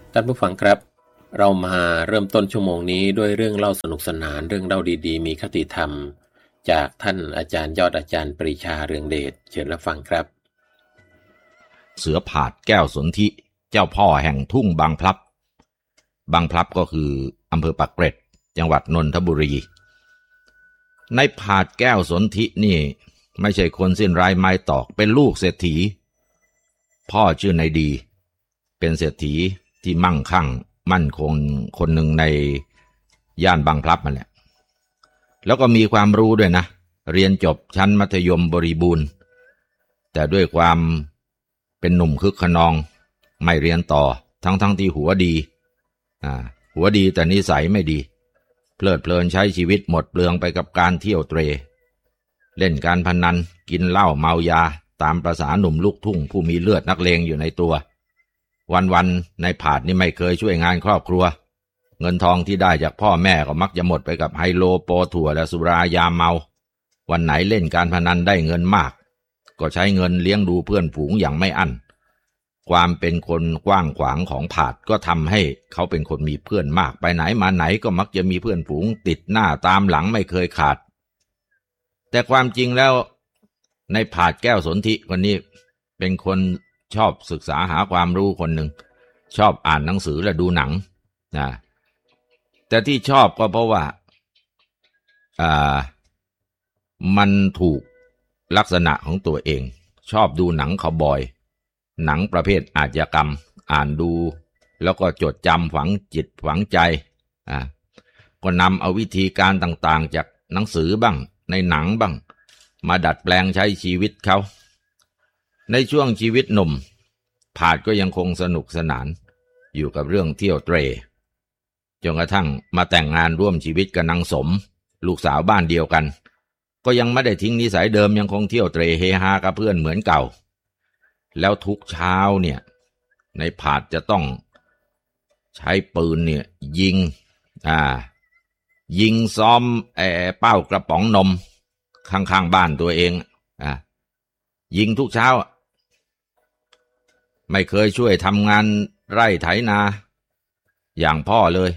ท่านผู้ฟังครับเรามาเริ่มต้นชั่วโมงนี้ด้วยเรื่องเล่าสนุกสนานเรื่องเล่าดีๆมีคติธรรมจากท่านอาจารย์ยอดอาจารย์ปรีชาเรืองเดชเชิญรับฟังครับเสือผาดแก้วสนธิเจ้าพ่อแห่งทุ่งบางพลับบางพลับก็คืออำเภอปากเกร็ดจังหวัดนนทบุรีในผาดแก้วสนธินี่ไม่ใช่คนสิ้นไร้ไม้ตอกเป็นลูกเศรษฐีพ่อชื่อนายดีเป็นเศรษฐีที่มั่งคั่งมั่นคงคนหนึ่งในย่านบางพลับนั่นแหละแล้วก็มีความรู้ด้วยนะเรียนจบชั้นมัธยมบริบูรณ์แต่ด้วยความเป็นหนุ่มคึกขนองไม่เรียนต่อทั้งที่หัวดีแต่นิสัยไม่ดีเพลิดเพลินใช้ชีวิตหมดเปลืองไปกับการเที่ยวเตร่เล่นการพนันกินเหล้าเมายาตามประสาหนุ่มลูกทุ่งผู้มีเลือดนักเลงอยู่ในตัววันๆในผาดนี่ไม่เคยช่วยงานครอบครัวเงินทองที่ได้จากพ่อแม่ก็มักจะหมดไปกับไฮโลโปถั่วและสุรายาเมาวันไหนเล่นการพนันได้เงินมากก็ใช้เงินเลี้ยงดูเพื่อนฝูงอย่างไม่อั้นความเป็นคนกว้างขวางของผาดก็ทำให้เขาเป็นคนมีเพื่อนมากไปไหนมาไหนก็มักจะมีเพื่อนฝูงติดหน้าตามหลังไม่เคยขาดแต่ความจริงแล้วในผาดแก้วสนธิคนนี้เป็นคนชอบศึกษาหาความรู้คนหนึ่งชอบอ่านหนังสือและดูหนังนะแต่ที่ชอบก็เพราะว่ามันถูกลักษณะของตัวเองชอบดูหนังคาวบอยหนังประเภทอาชญากรรมอ่านดูแล้วก็จดจำฝังจิตฝังใจก็นำเอาวิธีการต่างๆจากหนังสือบ้างในหนังบ้างมาดัดแปลงใช้ชีวิตเขาในช่วงชีวิตหนุ่มผาดก็ยังคงสนุกสนานอยู่กับเรื่องเที่ยวเตร่จนกระทั่งมาแต่งงานร่วมชีวิตกับนางสมลูกสาวบ้านเดียวกันก็ยังไม่ได้ทิ้งนิสัยเดิมยังคงเที่ยวเตร่เฮฮากับเพื่อนเหมือนเก่าแล้วทุกเช้าเนี่ยในผาดจะต้องใช้ปืนเนี่ยยิงซ้อมเป้ากระป๋องนมข้างๆบ้านตัวเองยิงทุกเช้าไม่เคยช่วยทำงานไร่ไถนาอย่างพ่อเลย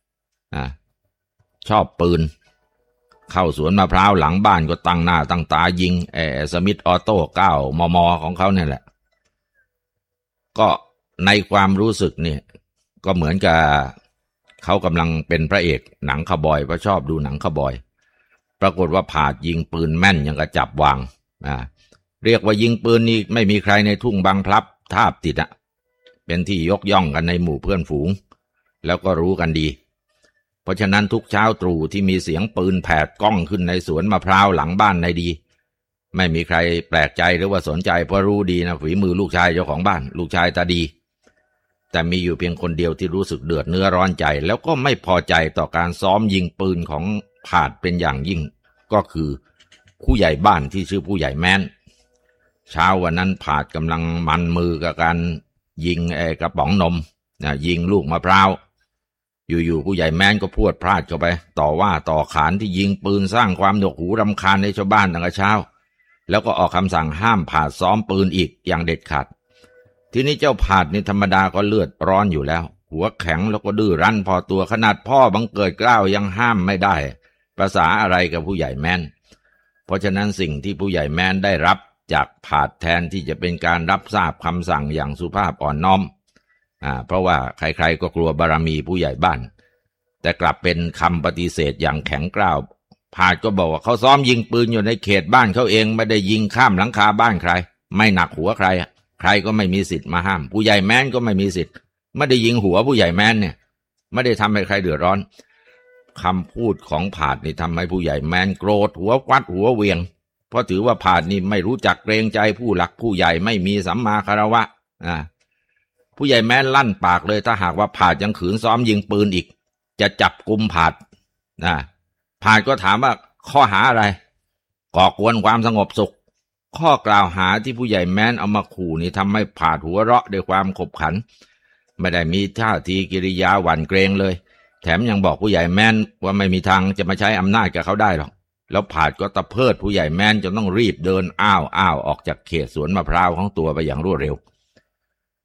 ชอบปืนเข้าสวนมะพร้าวหลังบ้านก็ตั้งหน้าตั้งตายิงสมิธออโต้9 มมของเขาเนี่ยแหละก็ในความรู้สึกเนี่ยก็เหมือนกับเขากำลังเป็นพระเอกหนังคาวบอยเพราะชอบดูหนังคาวบอยปรากฏว่าผาดยิงปืนแม่นอย่างกับจับวางเรียกว่ายิงปืนนี่ไม่มีใครในทุ่งบางพลับทาบติดเป็นที่ยกย่องกันในหมู่เพื่อนฝูงแล้วก็รู้กันดีเพราะฉะนั้นทุกเช้าตรู่ที่มีเสียงปืนแผดก้องขึ้นในสวนมะพร้าวหลังบ้านในดีไม่มีใครแปลกใจหรือว่าสนใจเพราะรู้ดีนะฝีมือลูกชายเจ้าของบ้านลูกชายตาดีแต่มีอยู่เพียงคนเดียวที่รู้สึกเดือดเนื้อร้อนใจแล้วก็ไม่พอใจต่อการซ้อมยิงปืนของผาดเป็นอย่างยิ่งก็คือผู้ใหญ่บ้านที่ชื่อผู้ใหญ่แม้นเช้าวันนั้นผาดกำลังมันมือกับการยิงกระป๋องนมยิงลูกมะพร้าวอยู่ผู้ใหญ่แม้นก็พรวดพลาดเข้าไปต่อว่าต่อขานที่ยิงปืนสร้างความหนวกหูรำคาญในชาวบ้านตั้งแต่เช้าแล้วก็ออกคำสั่งห้ามผาดซ้อมปืนอีกอย่างเด็ดขาดทีนี้เจ้าผาดนี่ธรรมดาก็เลือดร้อนอยู่แล้วหัวแข็งแล้วก็ดื้อรั้นพอตัวขนาดพ่อบังเกิดเกล้ายังห้ามไม่ได้ภาษาอะไรกับผู้ใหญ่แม้นเพราะฉะนั้นสิ่งที่ผู้ใหญ่แม้นได้รับจากผาดแทนที่จะเป็นการรับทราบคำสั่งอย่างสุภาพอ่อนน้อมเพราะว่าใครๆก็กลัวบารมีผู้ใหญ่บ้านแต่กลับเป็นคำปฏิเสธอย่างแข็งกร้าวผาดก็บอกว่าเขาซ้อมยิงปืนอยู่ในเขตบ้านเขาเองไม่ได้ยิงข้ามหลังคาบ้านใครไม่หนักหัวใครใครก็ไม่มีสิทธิ์มาห้ามผู้ใหญ่แม้นก็ไม่มีสิทธิ์ไม่ได้ยิงหัวผู้ใหญ่แม้นเนี่ยไม่ได้ทำให้ใครเดือดร้อนคำพูดของผาดนี่ทำให้ผู้ใหญ่แม้นโกรธหัวฟัดหัวเวียงเพราะถือว่าผาดนี่ไม่รู้จักเกรงใจผู้หลักผู้ใหญ่ไม่มีสัมมาคารวะผู้ใหญ่แม้นลั่นปากเลยถ้าหากว่าผาดยังขืนซ้อมยิงปืนอีกจะจับกุมผาดผาดก็ถามว่าข้อหาอะไรก่อกวนความสงบสุขข้อกล่าวหาที่ผู้ใหญ่แม้นเอามาขู่นี่ทำให้ผาดหัวเราะด้วยความขบขันไม่ได้มีท่าทีกิริยาหวั่นเกรงเลยแถมยังบอกผู้ใหญ่แม้นว่าไม่มีทางจะมาใช้อำนาจกับเขาได้หรอกแล้วผาดก็ตะเพิดผู้ใหญ่แม้นจนต้องรีบเดินอ้าวออกจากเขตสวนมะพร้าวของตัวไปอย่างรวดเร็ว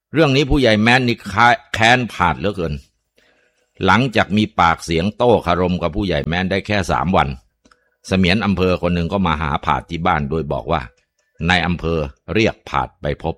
เรื่องนี้ผู้ใหญ่แม้นนี่แค้นผาดเหลือเกินหลังจากมีปากเสียงโต้คารมกับผู้ใหญ่แม้นได้แค่3 วันเสมียนอำเภอคนหนึ่งก็มาหาผาดที่บ้านโดยบอกว่านายอำเภอเรียกผาดไปพบ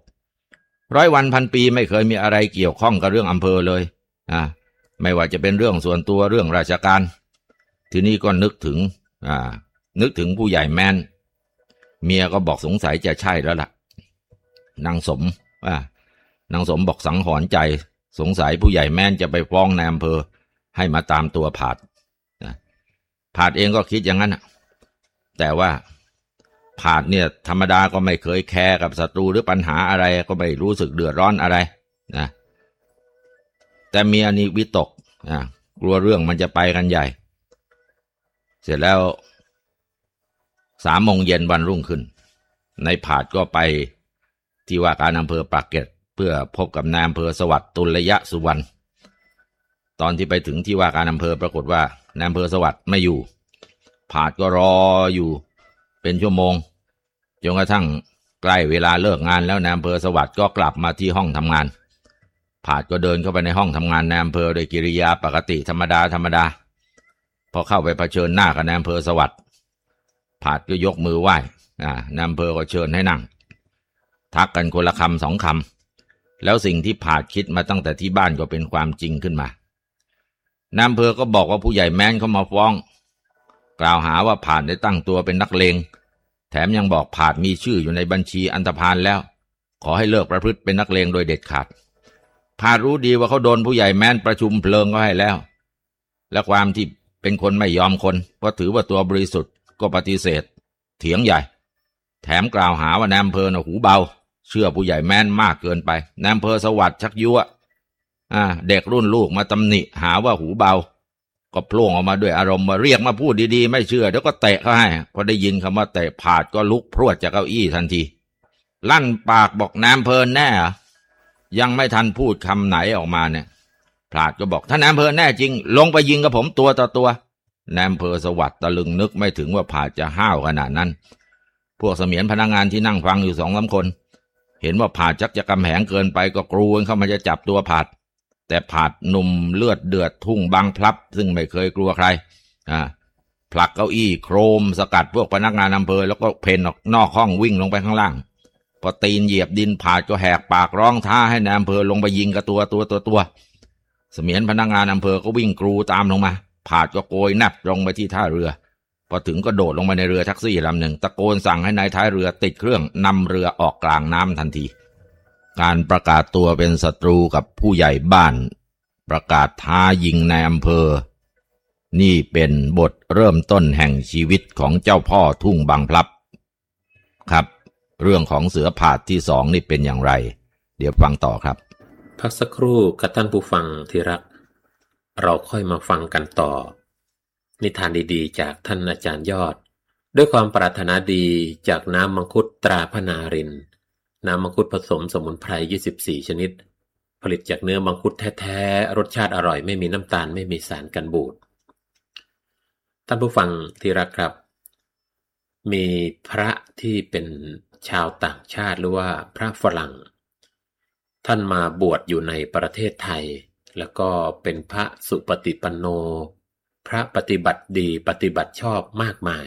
100 วันพันปีไม่เคยมีอะไรเกี่ยวข้องกับเรื่องอำเภอเลยไม่ว่าจะเป็นเรื่องส่วนตัวเรื่องราชการทีนี้ก็นึกถึงผู้ใหญ่แม้นเมียก็บอกสงสัยจะใช่แล้วล่ะนางสมบอกสังหรณ์ใจสงสัยผู้ใหญ่แม้นจะไปฟ้องนายอำเภอให้มาตามตัวผาดผาดเองก็คิดอย่างนั้นแต่ว่าผาดเนี่ยธรรมดาก็ไม่เคยแคร์กับศัตรูหรือปัญหาอะไรก็ไม่รู้สึกเดือดร้อนอะไรนะแต่เมียนี่วิตกกลัวเรื่องมันจะไปกันใหญ่เสร็จแล้ว3 โมงเย็นวันรุ่งขึ้นนายผาดก็ไปที่ว่าการอำเภอปากเกร็ดเพื่อพบกับนายอำเภอสวัสดิ์ตุลยสุวรรณตอนที่ไปถึงที่ว่าการอำเภอปรากฏว่านายอำเภอสวัสดิ์ไม่อยู่ผาดก็รออยู่เป็นชั่วโมงจนกระทั่งใกล้เวลาเลิกงานแล้วนายอำเภอสวัสดิ์ก็กลับมาที่ห้องทำงานผาดก็เดินเข้าไปในห้องทำงานนายอำเภอโดยกิริยาปกติธรรมดาพอเข้าไปเผชิญหน้ากับนายอำเภอสวัสดิ์ผาดก็ยกมือไหว้นายอำเภอก็เชิญให้นั่งทักกันคนละคำ2 คำแล้วสิ่งที่ผาดคิดมาตั้งแต่ที่บ้านก็เป็นความจริงขึ้นมานายอำเภอก็บอกว่าผู้ใหญ่แม้นเขามาฟ้องกล่าวหาว่าผาดได้ตั้งตัวเป็นนักเลงแถมยังบอกผาดมีชื่ออยู่ในบัญชีอันธพาลแล้วขอให้เลิกประพฤติเป็นนักเลงโดยเด็ดขาดผาดรู้ดีว่าเขาโดนผู้ใหญ่แม้นประชุมเพลิงก็ให้แล้วและความที่เป็นคนไม่ยอมคนเพราะถือว่าตัวบริสุทธิ์ก็ปฏิเสธเถียงใหญ่แถมกล่าวหาว่านายอำเภอน่ะหูเบาเชื่อผู้ใหญ่แม้นมากเกินไปนายอำเภอสวัสดิ์ชักยั่วเด็กรุ่นลูกมาตำหนิหาว่าหูเบาก็โผล่ออกมาด้วยอารมณ์มาเรียกมาพูดดีๆไม่เชื่อเดี๋ยวก็เตะเขาให้พอได้ยินคำว่าเตะผาดก็ลุกพรวดจากเก้าอี้ทันทีลั่นปากบอกนายอำเภอแน่ยังไม่ทันพูดคำไหนออกมาเนี่ยผาดก็บอกถ้านายอำเภอแน่จริงลงไปยิงกับผมตัวต่อตัวนายอำเภอสวัสดิ์ตะลึงนึกไม่ถึงว่าผาดจะห้าวขนาดนั้นพวกเสมียนพนักงานที่นั่งฟังอยู่2-3 คนเห็นว่าผาดชักจะกำแหงเกินไปก็กรูกันเข้ามาจะจับตัวผาดแต่ผาดหนุ่มเลือดเดือดทุ่งบางพลับซึ่งไม่เคยกลัวใครผลักเก้าอี้โครมสกัดพวกพนักงานอำเภอแล้วก็เพ่นออกนอกห้องวิ่งลงไปข้างล่างพอตีนเหยียบดินผาดก็แหกปากร้องท้าให้นายอำเภอลงไปยิงกับตัวเสมียนพนักงานอำเภอก็วิ่งกรูตามลงมาผาดก็โกยแนบลงไปที่ท่าเรือพอถึงก็โดดลงมาในเรือแท็กซี่ลำหนึ่งตะโกนสั่งให้นายท้ายเรือติดเครื่องนำเรือออกกลางน้ำทันทีการประกาศตัวเป็นศัตรูกับผู้ใหญ่บ้านประกาศท้ายิงนายอำเภอนี่เป็นบทเริ่มต้นแห่งชีวิตของเจ้าพ่อทุ่งบางพลับครับเรื่องของเสือผาดที่2นี่เป็นอย่างไรเดี๋ยวฟังต่อครับพักสักครู่กับท่านผู้ฟังที่รักเราค่อยมาฟังกันต่อนิทานดีๆจากท่านอาจารย์ยอดด้วยความปรารถนาดีจากน้ำมังคุดตราพนารินน้ำมังคุดผสมสมุนไพร24 ชนิดผลิตจากเนื้อมังคุดแท้ๆรสชาติอร่อยไม่มีน้ำตาลไม่มีสารกันบูดท่านผู้ฟังที่รักครับมีพระที่เป็นชาวต่างชาติหรือว่าพระฝรั่งท่านมาบวชอยู่ในประเทศไทยแล้วก็เป็นพระสุปฏิปันโนพระปฏิบัติดีปฏิบัติชอบมากมาย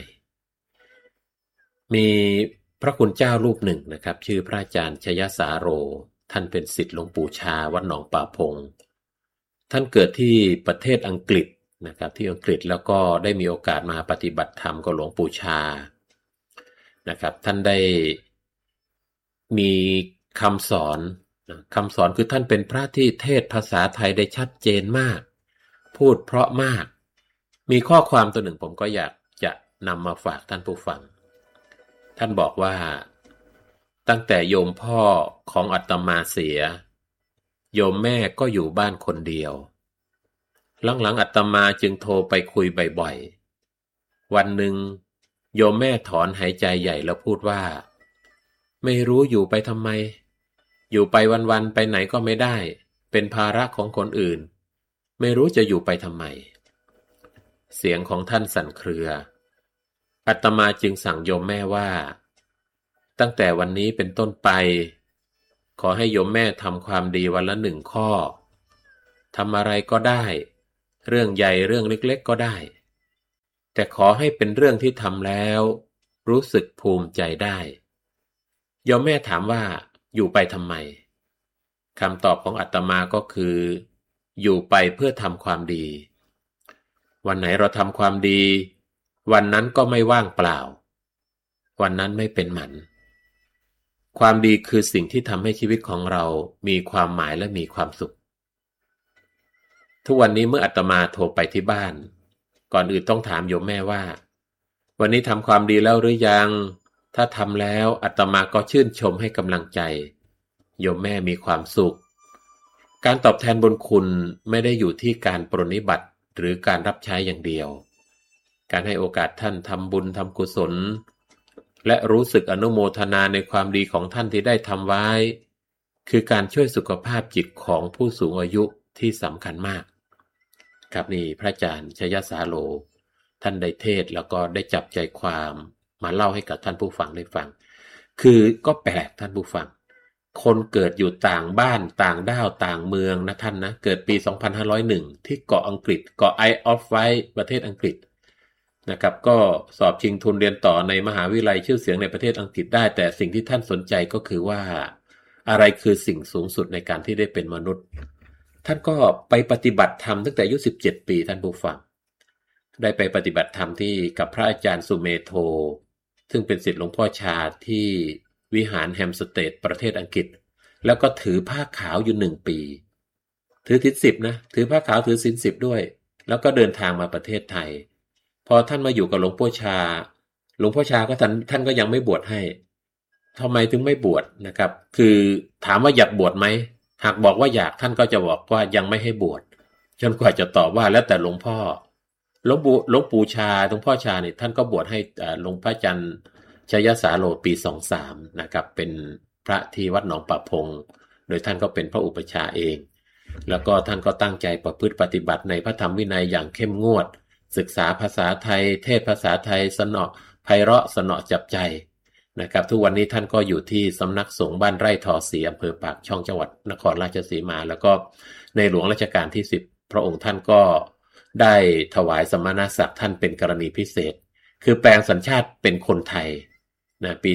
มีพระคุณเจ้ารูปหนึ่งนะครับชื่อพระอาจารย์ชยสาโรท่านเป็นศิษย์หลวงปู่ชาวัดหนองป่าพงท่านเกิดที่ประเทศอังกฤษนะครับที่อังกฤษแล้วก็ได้มีโอกาสมาปฏิบัติธรรมกับหลวงปู่ชานะครับท่านได้มีคำสอนคือท่านเป็นพระที่เทศภาษาไทยได้ชัดเจนมากพูดเพราะมากมีข้อความตัวหนึ่งผมก็อยากจะนำมาฝากท่านผู้ฟังท่านบอกว่าตั้งแต่โยมพ่อของอาตมาเสียโยมแม่ก็อยู่บ้านคนเดียวหลังๆอาตมาจึงโทรไปคุยบ่อยๆวันหนึ่งโยมแม่ถอนหายใจใหญ่แล้วพูดว่าไม่รู้อยู่ไปทำไมอยู่ไปวันๆไปไหนก็ไม่ได้เป็นภาระของคนอื่นไม่รู้จะอยู่ไปทำไมเสียงของท่านสั่นเครืออาตมาจึงสั่งโยมแม่ว่าตั้งแต่วันนี้เป็นต้นไปขอให้โยมแม่ทำความดีวันละ1 ข้อทำอะไรก็ได้เรื่องใหญ่เรื่องเล็กๆก็ได้แต่ขอให้เป็นเรื่องที่ทำแล้วรู้สึกภูมิใจได้โยมแม่ถามว่าอยู่ไปทำไมคำตอบของอาตมาก็คืออยู่ไปเพื่อทำความดีวันไหนเราทำความดีวันนั้นก็ไม่ว่างเปล่าวันนั้นไม่เป็นหมันความดีคือสิ่งที่ทำให้ชีวิตของเรามีความหมายและมีความสุขทุกวันนี้เมื่ออาตมาโทรไปที่บ้านก่อนอื่นต้องถามโยมแม่ว่าวันนี้ทำความดีแล้วหรือยังถ้าทำแล้วอาตมาก็ชื่นชมให้กำลังใจโยมแม่มีความสุขการตอบแทนบุญคุณไม่ได้อยู่ที่การปรนนิบัติหรือการรับใช้อย่างเดียวการให้โอกาสท่านทำบุญทำกุศลและรู้สึกอนุโมทนาในความดีของท่านที่ได้ทำไว้คือการช่วยสุขภาพจิตของผู้สูงอายุที่สำคัญมากครับนี่พระอาจารย์ชยสาโลท่านได้เทศแล้วก็ได้จับใจความมาเล่าให้กับท่านผู้ฟังได้ฟังคือก็แปลกท่านผู้ฟังคนเกิดอยู่ต่างบ้านต่างด้าวต่างเมืองนะท่านนะเกิดปี 2501 ที่เกาะอังกฤษเกาะไอออฟไวท์ประเทศอังกฤษนะครับก็สอบชิงทุนเรียนต่อในมหาวิทยาลัยชื่อเสียงในประเทศอังกฤษได้แต่สิ่งที่ท่านสนใจก็คือว่าอะไรคือสิ่งสูงสุดในการที่ได้เป็นมนุษย์ท่านก็ไปปฏิบัติธรรมตั้งแต่อายุ17 ปีท่านผู้ฟังได้ไปปฏิบัติธรรมที่กับพระอาจารย์สุเมโธซึ่งเป็นศิษย์หลวงพ่อชาที่วิหารแฮมสเตดประเทศอังกฤษแล้วก็ถือผ้าขาวอยู่1 ปีถือศีล10นะถือผ้าขาวถือศีล10ด้วยแล้วก็เดินทางมาประเทศไทยพอท่านมาอยู่กับหลวงพ่อชาก็ท่านก็ยังไม่บวชให้ทำไมถึงไม่บวชนะครับคือถามว่าอยากบวชไหมหากบอกว่าอยากท่านก็จะบอกว่ายังไม่ให้บวชจนกว่าจะตอบว่าแล้วแต่หลวงพ่อหลวงปู่ชาหลวงพ่อชาเนี่ยท่านก็บวชให้หลวงพ่อจันทร์ชยสาโรปี23นะครับเป็นพระที่วัดหนองป่าพงโดยท่านก็เป็นพระอุปัชฌาย์เองแล้วก็ท่านก็ตั้งใจประพฤติปฏิบัติในพระธรรมวินัยอย่างเข้มงวดศึกษาภาษาไทยเทศภาษาไทยสนอไพเราะสนอจับใจนะครับทุกวันนี้ท่านก็อยู่ที่สำนักสงฆ์บ้านไร่ทอศรีอำเภอปากช่องจังหวัดนครราชสีมาแล้วก็ในหลวงรัชกาลที่10พระองค์ท่านก็ได้ถวายสมณศักดิ์ท่านเป็นกรณีพิเศษคือแปลงสัญชาติเป็นคนไทยนะปี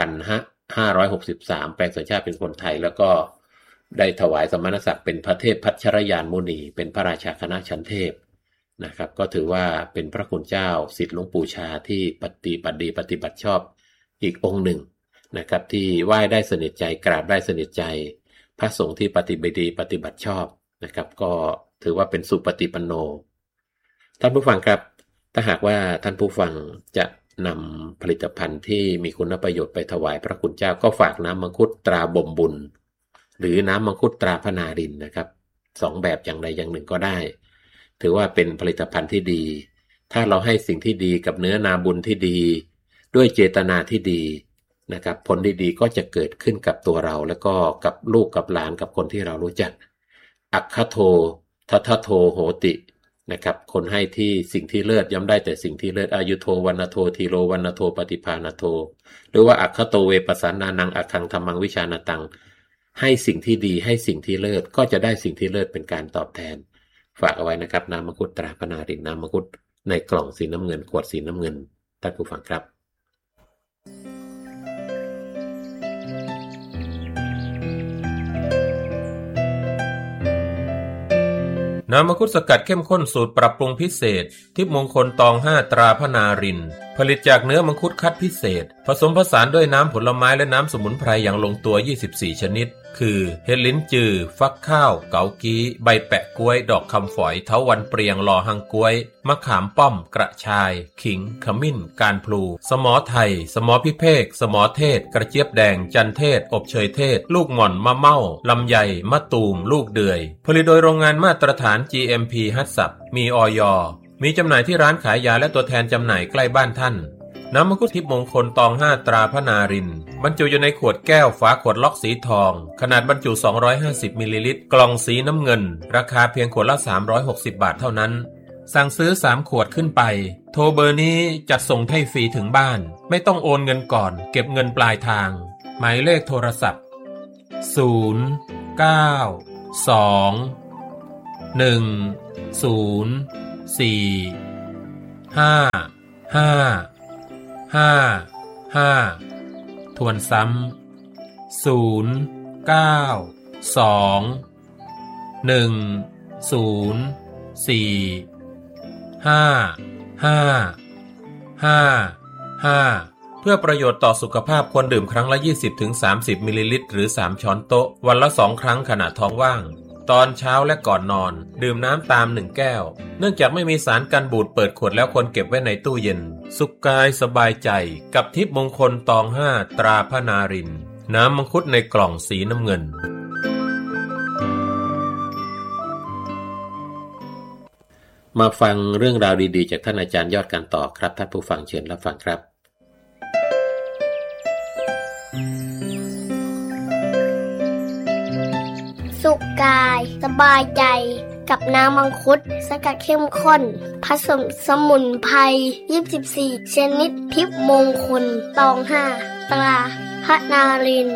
2563แปลงสัญชาติเป็นคนไทยแล้วก็ได้ถวายสมณศักดิ์เป็นพระเทพพัชรยานมุนีเป็นพระราชาคณะชั้นเทพนะครับก็ถือว่าเป็นพระคุณเจ้าศิษย์หลวงปู่ชาที่ปฏิบัติชอบอีกองค์หนึ่งนะครับที่ไหว้ได้สนิทใจกราบได้สนิทใจพระสงฆ์ที่ปฏิบัติชอบนะครับก็ถือว่าเป็นสุปฏิปันโนท่านผู้ฟังครับถ้าหากว่าท่านผู้ฟังจะนำผลิตภัณฑ์ที่มีคุณประโยชน์ไปถวายพระคุณเจ้าก็ฝากน้ำมังคุดตราบ่มบุญหรือน้ำมังคุดตราพระนารินนะครับ2แบบอย่างใดอย่างหนึ่งก็ได้ถือว่าเป็นผลิตภัณฑ์ที่ดีถ้าเราให้สิ่งที่ดีกับเนื้อนาบุญที่ดีด้วยเจตนาที่ดีนะครับผลดีๆก็จะเกิดขึ้นกับตัวเราแล้วก็กับลูกกับหลานกับคนที่เรารู้จักอัคคโททัทโทโหตินะครับคนให้ที่สิ่งที่เลิศย่อมได้แต่สิ่งที่เลิศอายุโทวันโททีโรวันโทปฏิภาณโทหรือว่าอัคคโตเวปสันนานังอัคคังธัมมังวิชาณตังให้สิ่งที่ดีให้สิ่งที่เลิศก็จะได้สิ่งที่เลิศเป็นการตอบแทนฝากเอาไว้นะครับน้ำมังคุดตราพระนารินน้ำมังคุดในกล่องสีน้ำเงินขวดสีน้ำเงินท่านผู้ฟังครับน้ำมังคุดสกัดเข้มข้นสูตรปรับปรุงพิเศษทิพย์มงคลตอง5ตราพระนารินผลิตจากเนื้อมังคุดคัดพิเศษผสมผสานด้วยน้ำผลไม้และน้ำสมุนไพรอย่างลงตัว24ชนิดคือเห็ดลิ้นจือฟักข้าวเกากี้ใบแปะกล้วยดอกคำฝอยเถาวัลย์เปรียงลอหังกล้วยมะขามป้อมกระชายขิงขมิ้นการพลูสมอไทยสมอพิเภกสมอเทศกระเจี๊ยบแดงจันเทศอบเชยเทศลูกหม่อนมะเม่าลำไยมะตูมลูกเดือยผลิตโดยโรงงานมาตรฐาน GMP ฮัตสับมีอย.มีจำหน่ายที่ร้านขายยาและตัวแทนจำหน่ายใกล้บ้านท่านน้ำมังคุดทิพย์มงคลตอง5ตราพระนารินบรรจุอยู่ในขวดแก้วฝาขวดล็อกสีทองขนาดบรรจุ250มิลลิลิตรกล่องสีน้ำเงินราคาเพียงขวดละ360บาทเท่านั้นสั่งซื้อ3ขวดขึ้นไปโทรเบอร์นี้จัดส่งให้ฟรีถึงบ้านไม่ต้องโอนเงินก่อนเก็บเงินปลายทางหมายเลขโทรศัพท์ทวนซ้ำเพื่อประโยชน์ต่อสุขภาพควรดื่มครั้งละ 20-30 มิลลิลิตรหรือ 3 ช้อนโต๊ะวันละ 2 ครั้งขณะท้องว่างตอนเช้าและก่อนนอนดื่มน้ำตาม1 แก้วเนื่องจากไม่มีสารกันบูดเปิดขวดแล้วควรเก็บไว้ในตู้เย็นสุขกายสบายใจกับทิพย์มงคลตอง 5 ตราพระนารินทร์น้ำมังคุดในกล่องสีน้ำเงินมาฟังเรื่องราวดีๆจากท่านอาจารย์ยอดกันต่อครับท่านผู้ฟังเชิญรับฟังครับสุขกายสบายใจกับน้ำมังคุดสกัดเข้มข้นผสมสมุนไพร24ชนิดทิพย์มงคลตอง 5 ตราพระนารินทร์